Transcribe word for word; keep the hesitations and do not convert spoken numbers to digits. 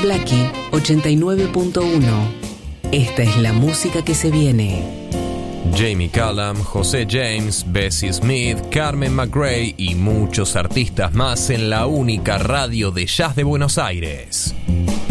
Claqui ochenta y nueve punto uno. Esta es la música que se viene. Jamie Cullum, José James, Bessie Smith, Carmen McRae y muchos artistas más en la única radio de jazz de Buenos Aires.